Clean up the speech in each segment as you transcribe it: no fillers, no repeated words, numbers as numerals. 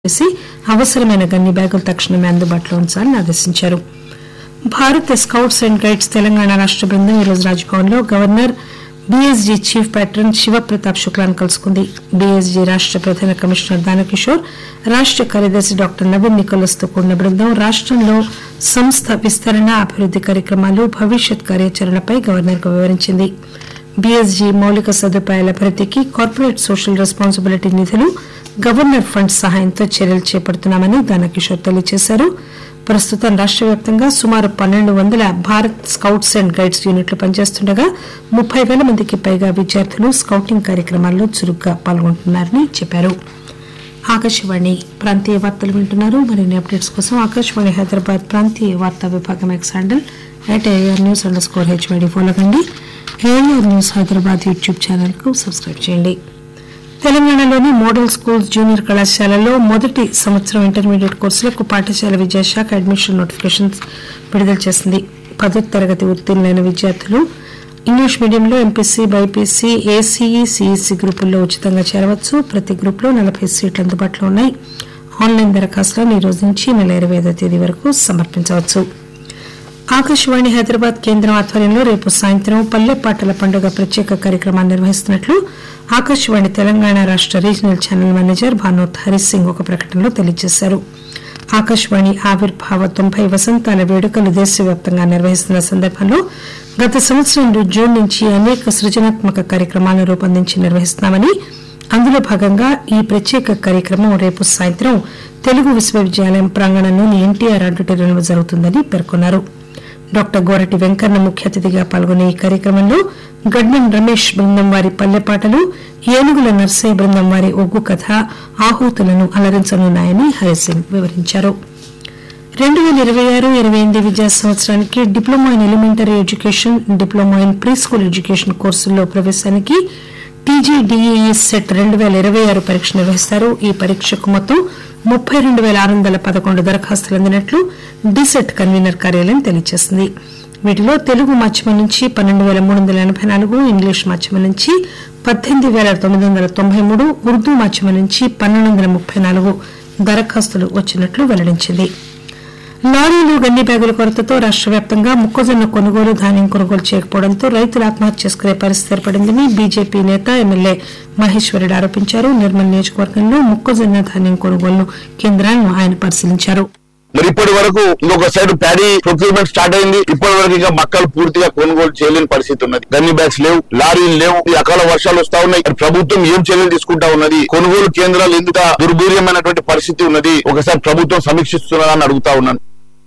చేసి అవసరమైన గన్ని బ్యాగులు తక్షణమే అందుబాటులో ఉంచాలని ఆదేశించారు. భారత స్కౌట్స్ అండ్ గైడ్స్ తెలంగాణ రాష్ట బృందం ఈరోజు రాజ్భవన్ లో governor BSG chief pattern Shiv Pratap శుక్లాను కలుసుకుంది. BSG రాష్ట ప్రధాన కమిషనర్ దానకిషోర్, రాష్ట కార్యదర్శి డాక్టర్ నవీన్ నికోలస్ తో కూడిన బృందం రాష్టంలో సంస్థ విస్తరణ, అభివృద్ది కార్యక్రమాలు, భవిష్యత్ కార్యాచరణపై గవర్నర్ కు వివరించింది. బీఎస్జీ మౌలిక సదుపాయాల అభివృద్దికి కార్పొరేట్ సోషల్ రెస్పాన్సిబిలిటీ నిధులు, గవర్నర్ ఫండ్ సహాయంతో చర్యలు చేపడుతున్నామని దానకిషోర్ తెలియజేశారు. ప్రస్తుతం రాష్ట వ్యాప్తంగా సుమారు 1200 భారత్ స్కౌట్స్ అండ్ గైడ్స్ యూనిట్లు పనిచేస్తుండగా 30,000 మందికి పైగా విద్యార్థులు స్కౌటింగ్ కార్యక్రమాల్లో చురుగ్గా పాల్గొంటున్నారని చెప్పారు. ఆకాశవాణి ప్రాంతీయ వార్తలు వింటున్నారు. మరిన్ని అప్డేట్స్ కోసం ఆకాశవాణి హైదరాబాద్ ప్రాంతీయ వార్తా విభాగం ఎక్స్ హ్యాండిల్ @ARNews_HYD ఫాలో కండి. AR news Hyderabad YouTube channel కు సబ్స్క్రైబ్ చేయండి. తెలంగాణలోని మోడల్ స్కూల్స్, జూనియర్ కళాశాలల్లో మొదటి సంవత్సరం ఇంటర్మీడియట్ కోర్సులకు పాఠశాల విద్యాశాఖ అడ్మిషన్ నోటిఫికేషన్స్ విడుదల చేసింది. 10వ తరగతి ఉత్తీర్ణులైన విద్యార్థులు ఇంగ్లీష్ మీడియంలో ఎంపీసీ, బైపీసీ, ఏసీఈ, సిఈసీ గ్రూపుల్లో ఉచితంగా చేరవచ్చు. ప్రతి గ్రూప్ లో 40 సీట్లు అందుబాటులో ఉన్నాయి. ఆన్లైన్ దరఖాస్తులను ఈ రోజు నుంచి నెల 25వ తేదీ వరకు సమర్పించవచ్చు. ఆకాశవాణి హైదరాబాద్ కేంద్రం ఆధ్వర్యంలో రేపు సాయంత్రం పల్లె పాటల పండుగ ప్రత్యేక కార్యక్రమాన్ని నిర్వహిస్తున్నట్లు ఆకాశవాణి తెలంగాణ రాష్ట regional channel manager Bhanoth Hari Singh ఒక ప్రకటనలో తెలియజేశారు. ఆకాశవాణి ఆవిర్భావ 90 వసంతాల వేడుకలు దేశవ్యాప్తంగా నిర్వహిస్తున్న సందర్భంలో గత సంవత్సరం జూన్ నుంచి అనేక సృజనాత్మక కార్యక్రమాలను రూపొందించి నిర్వహిస్తున్నామని, అందులో భాగంగా ఈ ప్రత్యేక కార్యక్రమం రేపు సాయంత్రం తెలుగు విశ్వవిద్యాలయం ప్రాంగణంలోని ఎన్టీఆర్ ఆడిటోరియంలో జరుగుతుందని పేర్కొన్నారు. డాక్టర్ గోరటి వెంకన్న ముఖ్య అతిథిగా పాల్గొనే ఈ కార్యక్రమంలో గడ్మన్ రమేష్ బృందం వారి పల్లెపాటలు, ఏనుగుల నర్సయ్య బృందం వారి ఒగ్గు కథ ఆహూతులను అలరించనున్నాయని హరిసింగ్ వివరించారు. 2026-28 విద్యా సంవత్సరానికి diploma in elementary education, diploma in pre school education కోర్సుల్లో ప్రవేశానికి టీజీడీఈఈ సెట్ 2026 పరీక్ష నిర్వహిస్తారు. ఈ పరీక్షకు మొత్తం 32,611 దరఖాస్తులు అందినట్లు డిసెట్ కన్వీనర్ కార్యాలయం తెలియజేసింది. వీటిలో తెలుగు మాధ్యమం నుంచి 12,384, ఇంగ్లీష్ మాధ్యమం నుంచి 18,993, ఉర్దూ మాధ్యమం నుంచి 1,234 దరఖాస్తులు వచ్చినట్లు వెల్లడించింది. లారీలు, గన్ని బ్యాగుల కొరతతో రాష్ట వ్యాప్తంగా మొక్కజొన్న కొనుగోలు, ధాన్యం కొనుగోలు చేయకపోవడంతో రైతులు ఆత్మహత్య చేసుకునే పరిస్థితి ఏర్పడిందని బీజేపీ నేత ఎమ్మెల్యే మహేశ్వరరెడ్డి ఆరోపించారు. నిర్మల్ నియోజకవర్గంలో మొక్కజొన్న ధాన్యం కొనుగోలు కేంద్రాలను ఆయన పరిశీలించారు. మరి ఇప్పటి వరకు ఇంకొక సైడ్ ప్యాడీ ప్రొక్యూర్మెంట్ స్టార్ట్ అయింది. ఇప్పటి వరకు ఇంకా మక్కలు పూర్తిగా కొనుగోలు చేయలేని పరిస్థితి ఉన్నది. గన్ని బ్యాగ్స్ లేవు, లారీలు లేవు, ఈ అకాల వర్షాలు వస్తా ఉన్నాయి. ప్రభుత్వం ఏం చర్యలు తీసుకుంటా ఉన్నది? కొనుగోలు కేంద్రాలు ఎందుకు దుర్భీర్యమైనటువంటి పరిస్థితి ఉన్నది? ఒకసారి ప్రభుత్వం సమీక్షిస్తున్నదని అడుగుతా ఉన్నాను.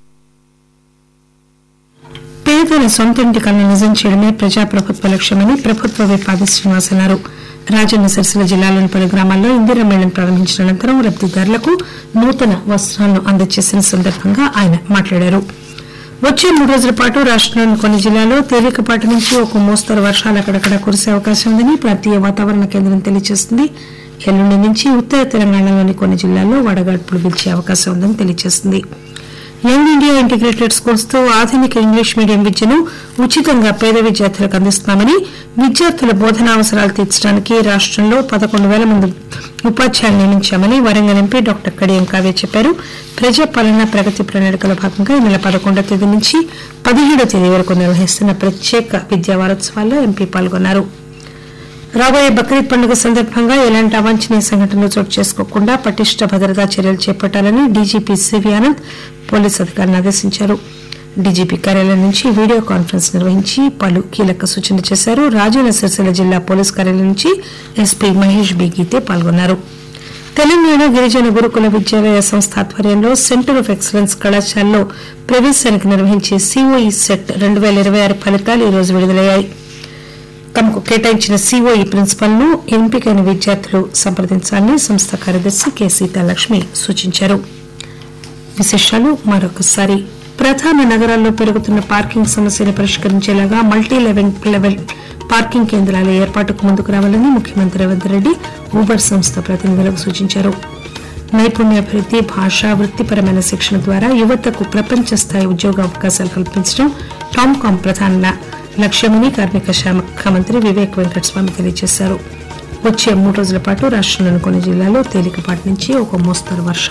పేదల సొంతింటి కలను నిజం చేయడమే ప్రజాప్రభుత్వ లక్ష్యమని ప్రభుత్వ విప్ ఆది శ్రీనివాస్ అన్నారు. రాజన్న సిరిసిల్ల జిల్లాలోని పలు గ్రామాల్లో ఇందిరా మేళను ప్రారంభించిన అనంతరం లబ్దిదారులకు నూతన వస్త్రాలను అందజేసిన సందర్భంగా ఆయన మాట్లాడారు. వచ్చే 3 రోజుల పాటు రాష్టంలోని కొన్ని జిల్లాల్లో తేలికపాటి నుంచి ఒక మోస్తరు వర్షాలు అక్కడక్కడ కురిసే అవకాశం ఉందని ప్రాంతీయ వాతావరణ కేంద్రం తెలియజేసింది. ఎల్లుండి నుంచి ఉత్తర తెలంగాణలోని కొన్ని జిల్లాల్లో వడగాడ్పులు వీల్చే అవకాశం ఉందని తెలియజేసింది. యంగ్ ఇండియా ఇంటిగ్రేటెడ్ స్కూల్స్ తో ఆధునిక ఇంగ్లీష్ మీడియం విద్యను ఉచితంగా పేద విద్యార్థులకు అందిస్తున్నామని, విద్యార్థుల బోధనా అవసరాలు తీర్చడానికి రాష్టంలో 11,000 మంది ఉపాధ్యాయులు నియమించామని వరంగల్ ఎంపీ డాక్టర్ కడియం కావ్య చెప్పారు. ప్రజాపాలన ప్రగతి ప్రణాళికలో భాగంగా ఈ నెల 11వ తేదీ నుంచి 17వ తేదీ వరకు నిర్వహిస్తున్న ప్రత్యేక విద్యా వారోత్సవాల్లో ఎంపీ పాల్గొన్నారు. రాబోయే బక్రీద్ పండుగ సందర్భంగా ఎలాంటి అవాంఛనీయ సంఘటనలు చోటు చేసుకోకుండా పటిష్ట భద్రతా చర్యలు చేపట్టాలని డీజీపీ సివి ఆనంద్ పోలీసు అధికారులను ఆదేశించారు. డీజీపీ కార్యాలయం నుంచి వీడియో కాన్ఫరెన్స్ నిర్వహించి పలు కీలక సూచనలు చేశారు. రాజన్న సిరిసిల్ల జిల్లా పోలీసు కార్యాలయం నుంచి ఎస్పీ మహేష్ బి గీతే పాల్గొన్నారు. తెలంగాణ గిరిజన గురుకుల విద్యాలయ సంస్థ ఆధ్వర్యంలో సెంటర్ ఆఫ్ ఎక్సలెన్స్ కళాశాలలో ప్రవేశానికి నిర్వహించే సిఓఈ సెట్ 2026 ఫలితాలు ఈ రోజు విడుదలయ్యాయి. తమకు కేటాయించిన సిఓఈ ప్రిన్సిపల్ ను ఎంపికైన విద్యార్థులు సంప్రదించాలని సంస్థ కార్యదర్శి కె సీతాలక్ష్మి సూచించారు. విశేషాలు మరొకసారి. ప్రధాన నగరాల్లో పెరుగుతున్న పార్కింగ్ సమస్యను పరిష్కరించేలాగా మల్టీ లెవెల్ పార్కింగ్ కేంద్రాల ఏర్పాటుకు ముందుకు రావాలని ముఖ్యమంత్రి రేవంత్ రెడ్డి ఊబర్ సంస్థ ప్రతినిధులకు సూచించారు. నైపుణ్యాభివృద్ది, భాష, వృత్తిపరమైన శిక్షణ ద్వారా యువతకు ప్రపంచ స్థాయి ఉద్యోగ అవకాశాలు కల్పించడం టామ్కామ్ ప్రధాన లక్ష్యమని కార్మిక శాఖ మంత్రి వివేక్ వెంకటస్వామి తెలియజేశారు. వచ్చే 3 రోజుల పాటు రాష్టంలోని కొన్ని జిల్లాల్లో తేలికపాటి నుంచి ఒక మోస్తరు వర్షాలు